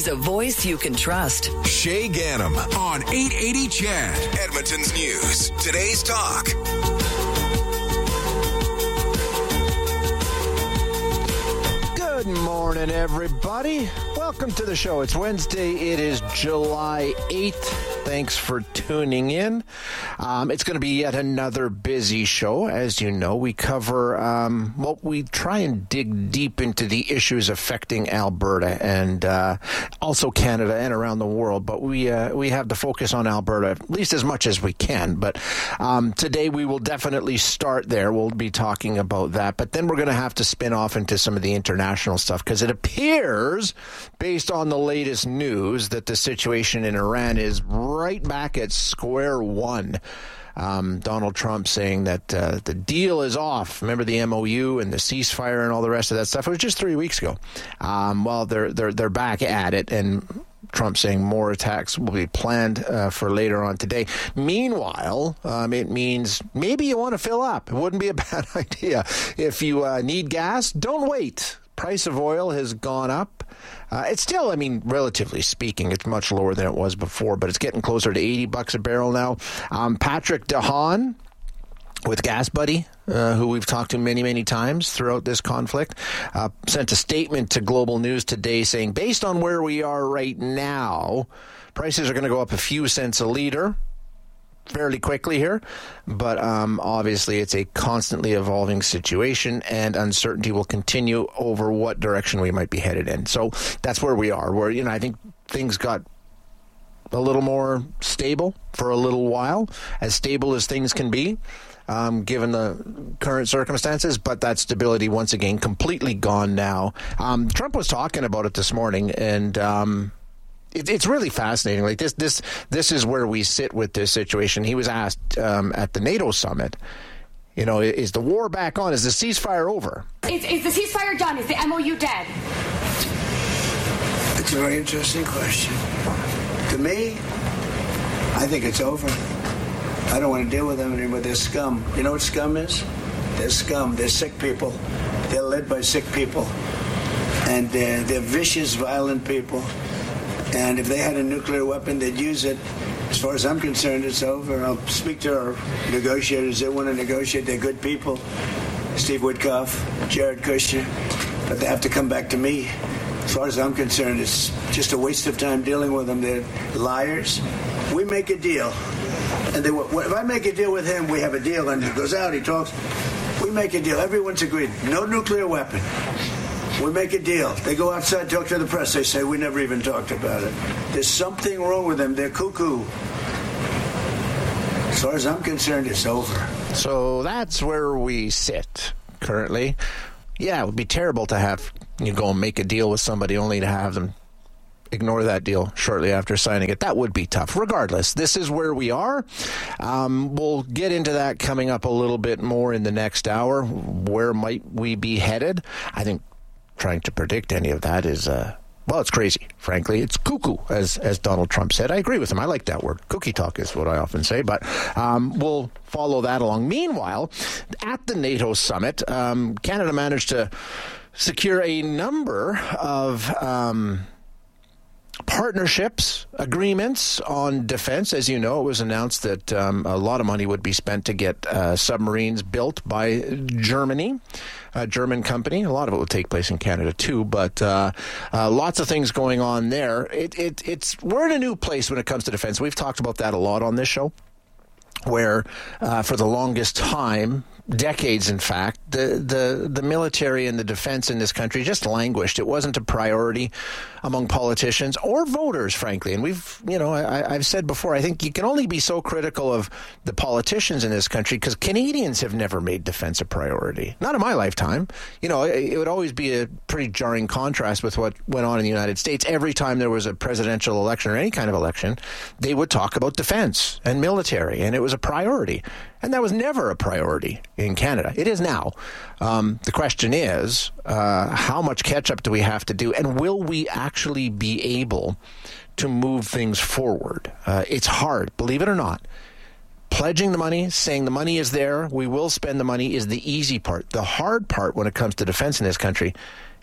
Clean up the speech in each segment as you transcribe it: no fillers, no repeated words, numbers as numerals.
He's a voice you can trust. Shay Ganem on 880 CHED, Edmonton's News. Today's Talk. Good morning, everybody. Welcome to the show. It's Wednesday. It is July 8th. Thanks for tuning in. It's going to be yet another busy show. As you know, we cover, we try and dig deep into the issues affecting Alberta and also Canada and around the world. But we have the focus on Alberta, at least as much as we can. But today we will definitely start there. We'll be talking about that. But then we're going to have to spin off into some of the international stuff because it appears, based on the latest news, that the situation in Iran is right back at square one. Donald Trump saying that the deal is off. Remember the MOU and the ceasefire and all the rest of that stuff? It was just 3 weeks ago. Well, they're back at it, and Trump saying more attacks will be planned for later on today. Meanwhile, it means maybe you want to fill up. It wouldn't be a bad idea. If you need gas, don't wait. Price of oil has gone up. It's still, relatively speaking, it's much lower than it was before, but it's getting closer to $80 a barrel now. Patrick DeHaan with Gas Buddy, who we've talked to many, many times throughout this conflict, sent a statement to Global News today saying, based on where we are right now, prices are going to go up a few cents a liter fairly quickly here, but obviously it's a constantly evolving situation, and uncertainty will continue over what direction we might be headed in. So that's where we are, where, I think things got a little more stable for a little while, as stable as things can be, given the current circumstances, but that stability, once again, completely gone now. Trump was talking about it this morning, and it's really fascinating. Like this is where we sit with this situation. He was asked at the NATO summit, is the war back on? Is the ceasefire over? Is the ceasefire done? Is the MOU dead? It's a very interesting question. To me, I think it's over. I don't want to deal with them anymore. They're scum. You know what scum is? They're scum. They're sick people. They're led by sick people. And they're vicious, violent people. And if they had a nuclear weapon, they'd use it. As far as I'm concerned, it's over. I'll speak to our negotiators. They want to negotiate. They're good people. Steve Witkoff, Jared Kushner. But they have to come back to me. As far as I'm concerned, it's just a waste of time dealing with them. They're liars. We make a deal. And if I make a deal with him, we have a deal. And he goes out, he talks. We make a deal. Everyone's agreed. No nuclear weapon. We make a deal. They go outside, talk to the press. They say, we never even talked about it. There's something wrong with them. They're cuckoo. As far as I'm concerned, it's over. So that's where we sit currently. Yeah, it would be terrible to have you go and make a deal with somebody only to have them ignore that deal shortly after signing it. That would be tough. Regardless, this is where we are. We'll get into that coming up a little bit more in the next hour. Where might we be headed? I think trying to predict any of that is, it's crazy, frankly. It's cuckoo, as Donald Trump said. I agree with him. I like that word. Cookie talk is what I often say, but we'll follow that along. Meanwhile, at the NATO summit, Canada managed to secure a number of partnerships, agreements on defense. As you know, it was announced that a lot of money would be spent to get submarines built by Germany, a German company. A lot of it would take place in Canada too, but lots of things going on there. We're in a new place when it comes to defense. We've talked about that a lot on this show, where for the longest time, decades in fact, the military and the defense in this country just languished. It wasn't a priority among politicians or voters, frankly. And I've said before, I think you can only be so critical of the politicians in this country because Canadians have never made defense a priority. Not in my lifetime. It would always be a pretty jarring contrast with what went on in the United States. Every time there was a presidential election or any kind of election, they would talk about defense and military, and it was a priority. And that was never a priority in Canada. It is now. The question is, how much catch-up do we have to do? And will we actually be able to move things forward? It's hard, believe it or not. Pledging the money, saying the money is there, we will spend the money is the easy part. The hard part when it comes to defense in this country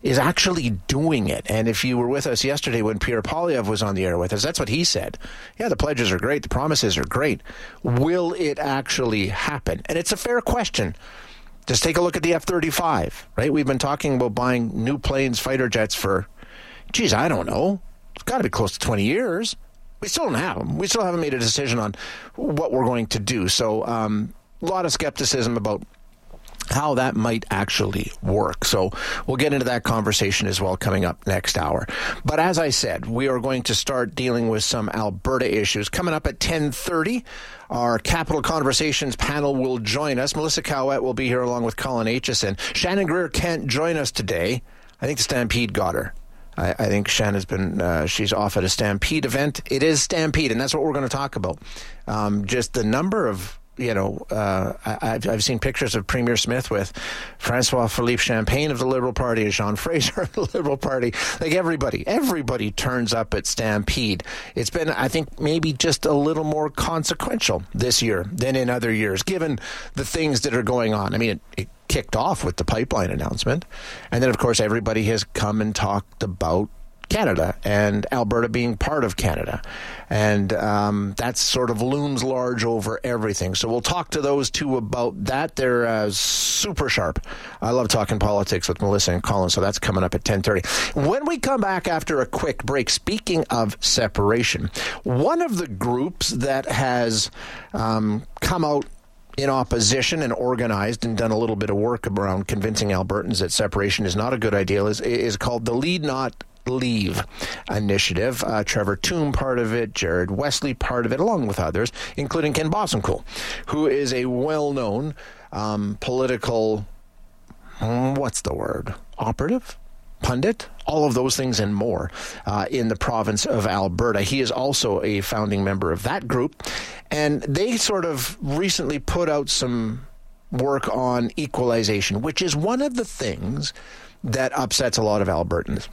is actually doing it. And if you were with us yesterday when Pierre Poilievre was on the air with us, that's what he said. Yeah, the pledges are great. The promises are great. Will it actually happen? And it's a fair question. Just take a look at the F-35, right? We've been talking about buying new planes, fighter jets for, I don't know. It's got to be close to 20 years. We still don't have them. We still haven't made a decision on what we're going to do. So a lot of skepticism about how that might actually work. So we'll get into that conversation as well coming up next hour. But as I said, we are going to start dealing with some Alberta issues. Coming up at 10:30, our Capital Conversations panel will join us. Melissa Cowett will be here along with Colin Aitchison. Shannon Greer can't join us today. I think the Stampede got her. I think Shannon's been, she's off at a Stampede event. It is Stampede, and that's what we're going to talk about. Just the number of, I've seen pictures of Premier Smith with Francois-Philippe Champagne of the Liberal Party, Jean Fraser of the Liberal Party. Like everybody turns up at Stampede. It's been, I think, maybe just a little more consequential this year than in other years, given the things that are going on. I mean, it kicked off with the pipeline announcement. And then, of course, everybody has come and talked about Canada and Alberta being part of Canada. And that sort of looms large over everything. So we'll talk to those two about that. They're super sharp. I love talking politics with Melissa and Colin, so that's coming up at 10:30. When we come back after a quick break, speaking of separation, one of the groups that has come out in opposition and organized and done a little bit of work around convincing Albertans that separation is not a good idea is called the Lead Not Leave initiative. Trevor Toome part of it, Jared Wesley part of it, along with others, including Ken Bossenkool, who is a well-known political, operative? Pundit, all of those things and more in the province of Alberta. He is also a founding member of that group, and they sort of recently put out some work on equalization, which is one of the things that upsets a lot of Albertans.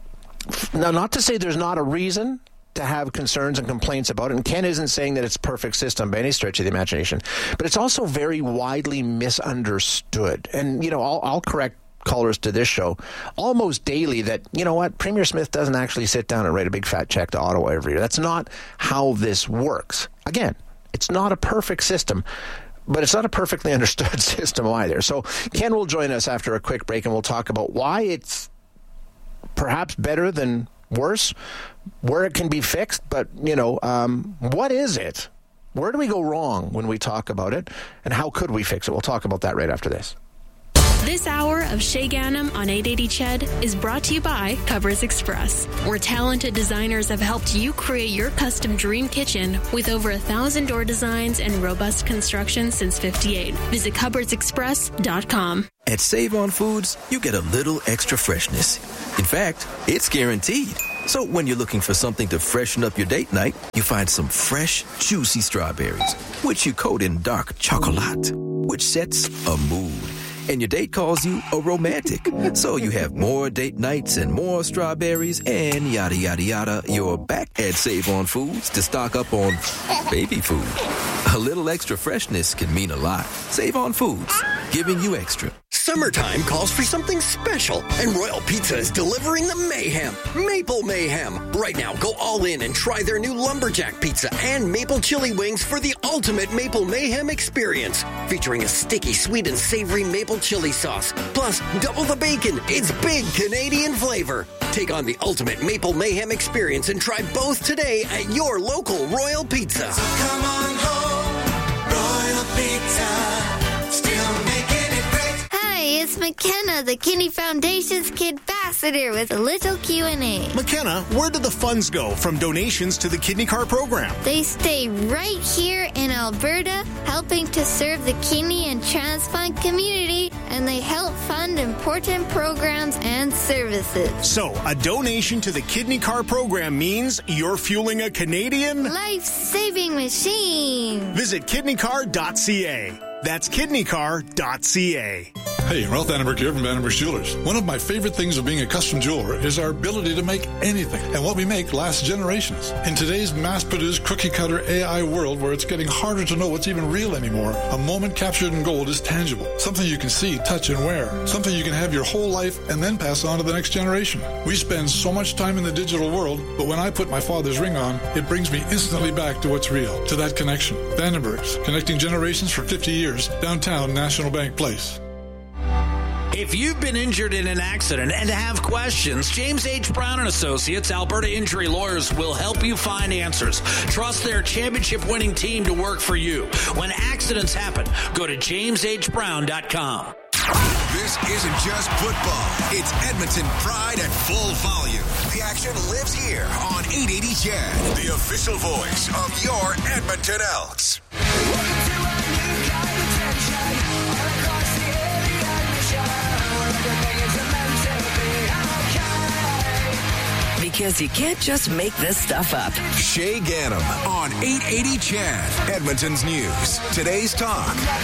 Now, not to say there's not a reason to have concerns and complaints about it, and Ken isn't saying that it's a perfect system by any stretch of the imagination, but it's also very widely misunderstood. And, I'll correct callers to this show almost daily that, Premier Smith doesn't actually sit down and write a big fat check to Ottawa every year. That's not how this works. Again, it's not a perfect system, but it's not a perfectly understood system either. So Ken will join us after a quick break, and we'll talk about why it's perhaps better than worse, where it can be fixed, but, what is it? Where do we go wrong when we talk about it, and how could we fix it? We'll talk about that right after this. This hour of Shay Ganem on 880 CHED is brought to you by Cupboards Express, where talented designers have helped you create your custom dream kitchen with over 1,000 door designs and robust construction since '58. Visit cupboardsexpress.com. At Save On Foods, you get a little extra freshness. In fact, it's guaranteed. So when you're looking for something to freshen up your date night, you find some fresh, juicy strawberries, which you coat in dark chocolate, which sets a mood. And your date calls you a romantic. So you have more date nights and more strawberries and yada, yada, yada. You're back at Save On Foods to stock up on baby food. A little extra freshness can mean a lot. Save On Foods, giving you extra. Summertime calls for something special, and Royal Pizza is delivering the mayhem. Maple Mayhem. Right now, go all in and try their new Lumberjack Pizza and Maple Chili Wings for the ultimate Maple Mayhem experience. Featuring a sticky, sweet, and savory maple chili sauce. Plus, double the bacon. It's big Canadian flavor. Take on the ultimate Maple Mayhem experience and try both today at your local Royal Pizza. So come on home, Royal Pizza. Still making it great. Hi, it's McKenna, the Kidney Foundation's Kid Ambassador with a little Q&A. McKenna, where do the funds go from donations to the Kidney Car program? They stay right here in Alberta, helping to serve the kidney and transplant community, and they help fund important programs and services. So, a donation to the Kidney Car program means you're fueling a Canadian life-saving machine. Visit kidneycar.ca. That's kidneycar.ca. Hey, Ralph Vandenberg here from Vandenberg Jewelers. One of my favorite things of being a custom jeweler is our ability to make anything. And what we make lasts generations. In today's mass-produced cookie-cutter AI world where it's getting harder to know what's even real anymore, a moment captured in gold is tangible. Something you can see, touch, and wear. Something you can have your whole life and then pass on to the next generation. We spend so much time in the digital world, but when I put my father's ring on, it brings me instantly back to what's real, to that connection. Vandenberg's, connecting generations for 50 years, downtown National Bank Place. If you've been injured in an accident and have questions, James H. Brown & Associates, Alberta Injury Lawyers, will help you find answers. Trust their championship-winning team to work for you. When accidents happen, go to jameshbrown.com. This isn't just football. It's Edmonton pride at full volume. The action lives here on 880 CHED, the official voice of your Edmonton Elks. Because you can't just make this stuff up. Shay Ganem on 880 CHED, Edmonton's News. Today's Talk.